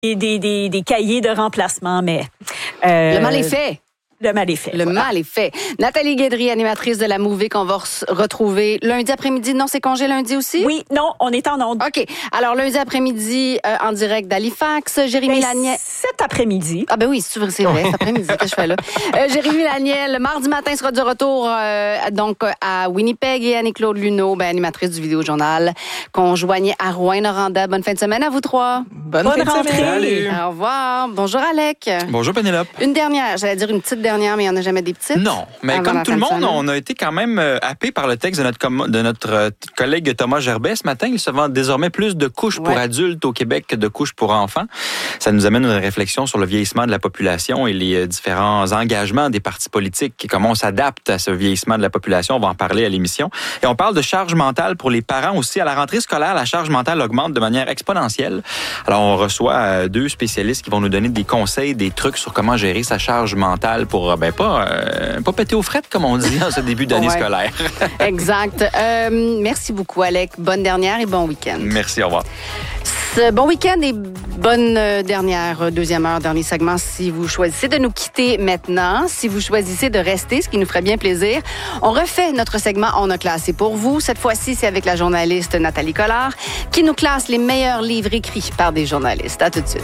des cahiers de remplacement, mais... le mal est fait. Le mal est fait. Le mal est fait. Nathalie Guédry, animatrice de la Mouvée qu'on va retrouver lundi après-midi. Non, c'est congé lundi aussi? Oui, non, on est en onde. OK. Alors, lundi après-midi, en direct d'Halifax, Jérémy Laniel. Cet après-midi. Ah ben oui, c'est vrai, cet après-midi que je fais là. Jérémy Laniel, mardi matin, sera de retour donc à Winnipeg et Annie-Claude Luneau, animatrice du Vidéojournal, qu'on joignait à Rouyn-Noranda. Bonne fin de semaine à vous trois. Bonne fin de rentrée. semaine. Salut. Au revoir. Bonjour, Alec. Bonjour, Pénélope. Une dernière, j'allais dire une petite dernière, mais il n'y en a jamais des petites. Non, mais Avant comme la tout le fin de monde, semaine. on a été quand même happé par le texte de notre collègue Thomas Gerbet ce matin. Il se vend désormais plus de couches pour adultes au Québec que de couches pour enfants. Ça nous amène à une réflexion sur le vieillissement de la population et les différents engagements des partis politiques et comment on s'adapte à ce vieillissement de la population. On va en parler à l'émission. Et on parle de charge mentale pour les parents aussi. À la rentrée scolaire, la charge mentale augmente de manière exponentielle. Alors, on reçoit deux spécialistes qui vont nous donner des conseils, des trucs sur comment gérer sa charge mentale pour pas péter aux frettes, comme on dit en ce début d'année scolaire. Exact. Merci beaucoup, Alec. Bonne dernière et bon week-end. Merci, au revoir. Bon week-end et bonne deuxième heure, dernier segment. Si vous choisissez de nous quitter maintenant, si vous choisissez de rester, ce qui nous ferait bien plaisir, on refait notre segment On a classé pour vous. Cette fois-ci, c'est avec la journaliste Nathalie Collard qui nous classe les meilleurs livres écrits par des journalistes. À tout de suite.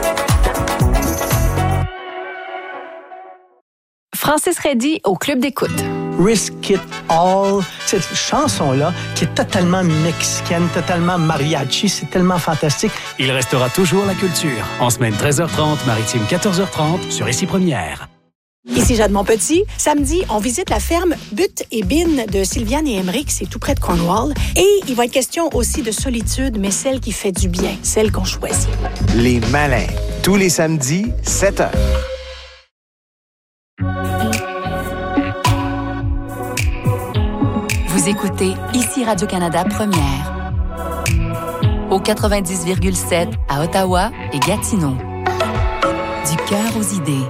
Francis Reddy au Club d'écoute. Risk It All, cette chanson-là qui est totalement mexicaine, totalement mariachi, c'est tellement fantastique. Il restera toujours la culture. En semaine 13h30, maritime 14h30 sur Ici Première. Ici Jade Montpetit. Samedi, on visite la ferme Butte et Bin de Sylviane et Emeric, c'est tout près de Cornwall. Et il va être question aussi de solitude, mais celle qui fait du bien, celle qu'on choisit. Les Malins, tous les samedis, 7h. Vous écoutez Ici Radio-Canada Première. Au 90,7 à Ottawa et Gatineau. Du cœur aux idées.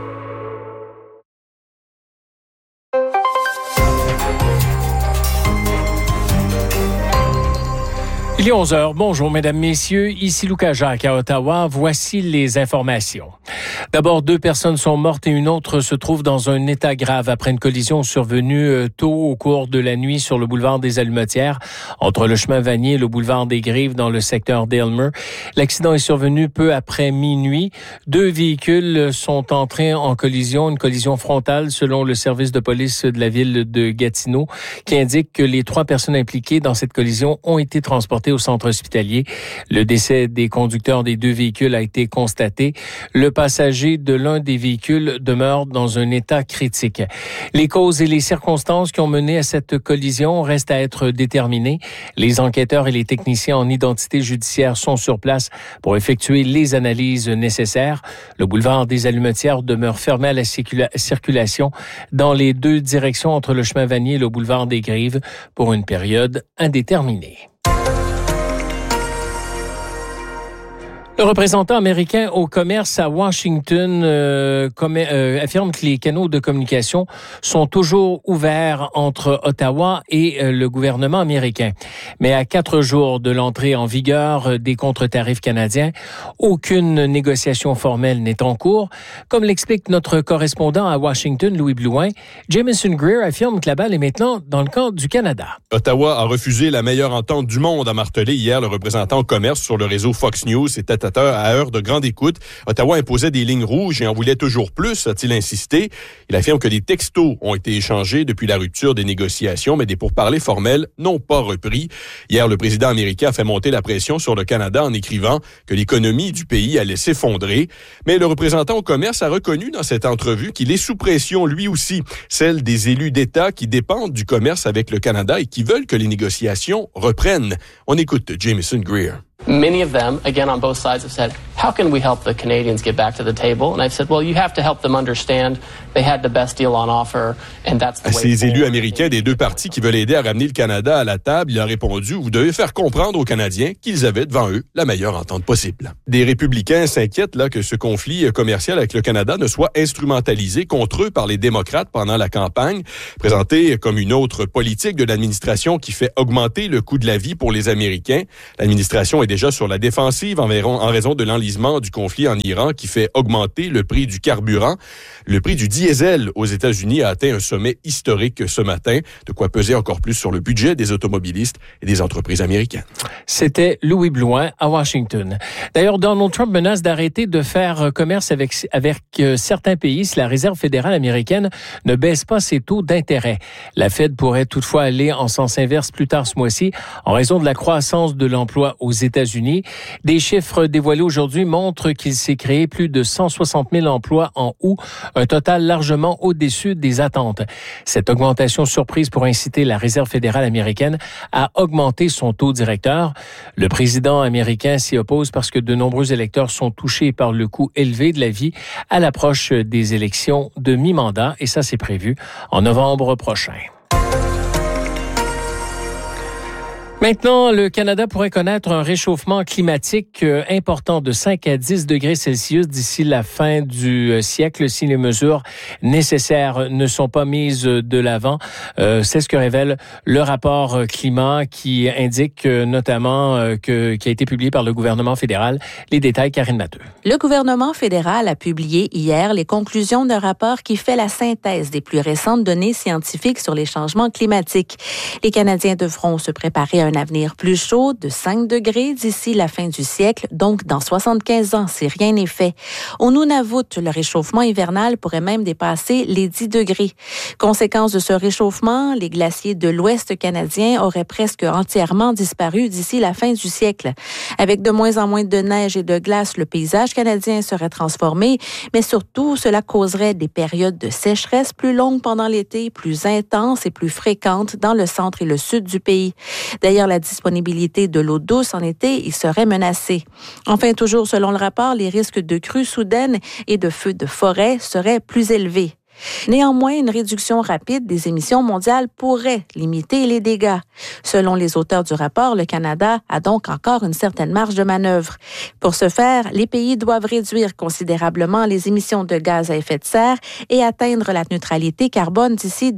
Il est 11h. Bonjour, mesdames, messieurs. Ici Lucas Jacques à Ottawa. Voici les informations. D'abord, 2 personnes sont mortes et une autre se trouve dans un état grave après une collision survenue tôt au cours de la nuit sur le boulevard des Allumetières, entre le chemin Vanier et le boulevard des Grives dans le secteur d'Aylmer. L'accident est survenu peu après minuit. 2 véhicules sont entrés en collision, une collision frontale selon le service de police de la ville de Gatineau, qui indique que les 3 personnes impliquées dans cette collision ont été transportées au centre hospitalier. Le décès des conducteurs des 2 véhicules a été constaté. Le passager de l'un des véhicules demeure dans un état critique. Les causes et les circonstances qui ont mené à cette collision restent à être déterminées. Les enquêteurs et les techniciens en identité judiciaire sont sur place pour effectuer les analyses nécessaires. Le boulevard des Allumetières demeure fermé à la circulation dans les 2 directions entre le chemin Vanier et le boulevard des Grives pour une période indéterminée. Le représentant américain au commerce à Washington affirme que les canaux de communication sont toujours ouverts entre Ottawa et le gouvernement américain. Mais à 4 jours de l'entrée en vigueur des contre-tarifs canadiens, aucune négociation formelle n'est en cours. Comme l'explique notre correspondant à Washington, Louis Blouin, Jameson Greer affirme que la balle est maintenant dans le camp du Canada. Ottawa a refusé la meilleure entente du monde, a martelé hier le représentant au commerce sur le réseau Fox News. C'était à heure de grande écoute. Ottawa imposait des lignes rouges et en voulait toujours plus, a-t-il insisté. Il affirme que des textos ont été échangés depuis la rupture des négociations, mais des pourparlers formels n'ont pas repris. Hier, le président américain a fait monter la pression sur le Canada en écrivant que l'économie du pays allait s'effondrer. Mais le représentant au commerce a reconnu dans cette entrevue qu'il est sous pression lui aussi, celle des élus d'État qui dépendent du commerce avec le Canada et qui veulent que les négociations reprennent. On écoute Jameson Greer. Many of them, again on both sides, have said, how can we help the Canadians get back to the table? And I've said, well, you have to help them understand they had the best deal on offer, and that's the way forward. À ces élus américains des 2 partis qui veulent aider à ramener le Canada à la table, il a répondu, vous devez faire comprendre aux Canadiens qu'ils avaient devant eux la meilleure entente possible. Des républicains s'inquiètent là que ce conflit commercial avec le Canada ne soit instrumentalisé contre eux par les démocrates pendant la campagne, présenté comme une autre politique de l'administration qui fait augmenter le coût de la vie pour les Américains. L'administration est déjà sur la défensive en raison de l'enlisement du conflit en Iran qui fait augmenter le prix du carburant. Le prix du diesel aux États-Unis a atteint un sommet historique ce matin, de quoi peser encore plus sur le budget des automobilistes et des entreprises américaines. C'était Louis Blouin à Washington. D'ailleurs, Donald Trump menace d'arrêter de faire commerce avec certains pays si la Réserve fédérale américaine ne baisse pas ses taux d'intérêt. La Fed pourrait toutefois aller en sens inverse plus tard ce mois-ci en raison de la croissance de l'emploi aux États-Unis. Des chiffres dévoilés aujourd'hui montrent qu'il s'est créé plus de 160 000 emplois en août, un total largement au-dessus des attentes. Cette augmentation surprise pourrait inciter la Réserve fédérale américaine à augmenter son taux directeur. Le président américain s'y oppose parce que de nombreux électeurs sont touchés par le coût élevé de la vie à l'approche des élections de mi-mandat, et ça, c'est prévu en novembre prochain. Maintenant, le Canada pourrait connaître un réchauffement climatique important de 5 à 10 degrés Celsius d'ici la fin du siècle si les mesures nécessaires ne sont pas mises de l'avant. C'est ce que révèle le rapport climat qui indique notamment qui a été publié par le gouvernement fédéral. Les détails, Karine Matteux. Le gouvernement fédéral a publié hier les conclusions d'un rapport qui fait la synthèse des plus récentes données scientifiques sur les changements climatiques. Les Canadiens devront se préparer à un avenir plus chaud de 5 degrés d'ici la fin du siècle, donc dans 75 ans, si rien n'est fait. Au Nunavut, le réchauffement hivernal pourrait même dépasser les 10 degrés. Conséquence de ce réchauffement, les glaciers de l'Ouest canadien auraient presque entièrement disparu d'ici la fin du siècle. Avec de moins en moins de neige et de glace, le paysage canadien serait transformé, mais surtout, cela causerait des périodes de sécheresse plus longues pendant l'été, plus intenses et plus fréquentes dans le centre et le sud du pays. D'ailleurs, la disponibilité de l'eau douce en été y serait menacée. Enfin, toujours selon le rapport, les risques de crues soudaines et de feux de forêt seraient plus élevés. Néanmoins, une réduction rapide des émissions mondiales pourrait limiter les dégâts. Selon les auteurs du rapport, le Canada a donc encore une certaine marge de manœuvre. Pour ce faire, les pays doivent réduire considérablement les émissions de gaz à effet de serre et atteindre la neutralité carbone d'ici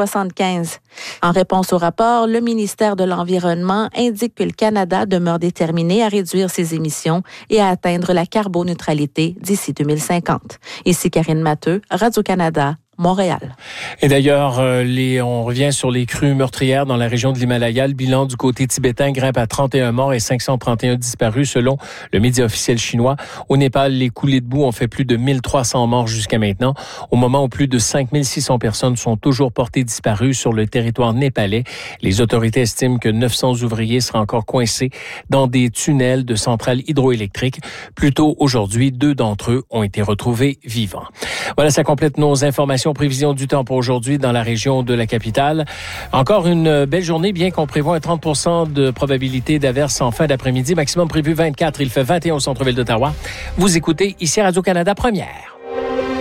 2075. En réponse au rapport, le ministère de l'Environnement indique que le Canada demeure déterminé à réduire ses émissions et à atteindre la carboneutralité d'ici 2050. Ici Karine Matteux, Radio-Canada, Montréal. Et d'ailleurs, on revient sur les crues meurtrières dans la région de l'Himalaya. Le bilan du côté tibétain grimpe à 31 morts et 531 disparus selon le média officiel chinois. Au Népal, les coulées de boue ont fait plus de 1300 morts jusqu'à maintenant, au moment où plus de 5600 personnes sont toujours portées disparues sur le territoire népalais. Les autorités estiment que 900 ouvriers seraient encore coincés dans des tunnels de centrales hydroélectriques. Plus tôt aujourd'hui, 2 d'entre eux ont été retrouvés vivants. Voilà, ça complète nos informations. Prévision du temps pour aujourd'hui dans la région de la capitale. Encore une belle journée, bien qu'on prévoit un 30% de probabilité d'averse en fin d'après-midi. Maximum prévu 24. Il fait 21 au centre-ville d'Ottawa. Vous écoutez ici Radio-Canada Première.